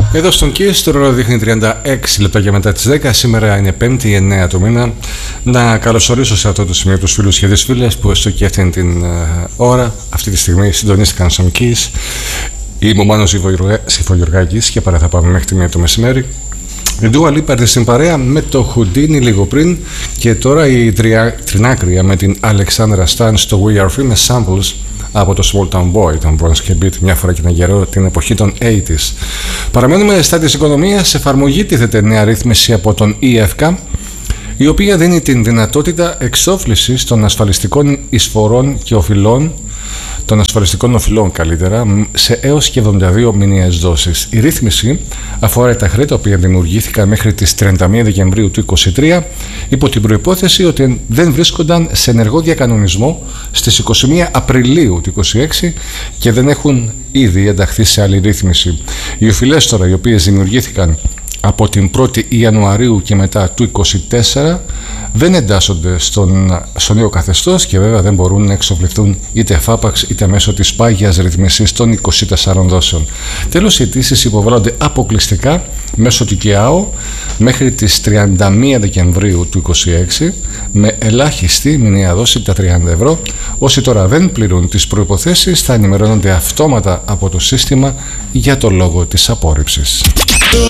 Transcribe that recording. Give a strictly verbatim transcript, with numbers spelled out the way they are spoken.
Εδώ στον Kiss το ρόλο δείχνει τριάντα έξι λεπτά και μετά τις δέκα. Σήμερα είναι πέμπτη, εννέα του μήνα. Να καλωσορίσω σε αυτό το σημείο τους φίλους και τις φίλες που έστω και αυτήν την uh, ώρα, αυτή τη στιγμή συντονίστηκαν στον Kiss. Είμαι ο Μάνος Σιφογιοργάκης και παρά θα πάμε μέχρι τη μία το μεσημέρι. Η Dua Lipa έρθει στην παρέα με το Houdini λίγο πριν και τώρα η τρια, Τρινάκρια με την Alexandra Stan στο We Are Free με samples από το Small Town Boy, τον Bronze και Beat, μια φορά και ένα καιρό, την εποχή των ογδόντα. Παραμένουμε στα της οικονομίας. Σε εφαρμογή τίθεται νέα ρύθμιση από τον ι εφ κέι, η οποία δίνει την δυνατότητα εξόφλησης των ασφαλιστικών εισφορών και οφειλών, των ασφαλιστικών οφειλών καλύτερα, σε έως και εβδομήντα δύο μηνιαίες δόσεις. Η ρύθμιση αφορά τα χρέη τα οποία δημιουργήθηκαν μέχρι τις τριάντα μία Δεκεμβρίου του είκοσι τρία υπό την προϋπόθεση ότι δεν βρίσκονταν σε ενεργό διακανονισμό στις είκοσι μία Απριλίου του είκοσι έξι και δεν έχουν ήδη ενταχθεί σε άλλη ρύθμιση. Οι οφειλές τώρα, οι οποίες δημιουργήθηκαν από την πρώτη Ιανουαρίου και μετά του είκοσι τέσσερα, δεν εντάσσονται στον, στο νέο καθεστώς και βέβαια δεν μπορούν να εξοφληθούν είτε εφάπαξ είτε μέσω της πάγιας ρυθμίσης των είκοσι τεσσάρων δόσεων. Τέλος, οι αιτήσεις υποβάλλονται αποκλειστικά μέσω του ΚΕΑΟ μέχρι τις τριάντα μία Δεκεμβρίου του είκοσι έξι με ελάχιστη μηνιαία δόση τα τριάντα ευρώ. Όσοι τώρα δεν πληρούν τις προϋποθέσεις θα ενημερώνονται αυτόματα από το σύστημα για το λόγο της απόρριψης.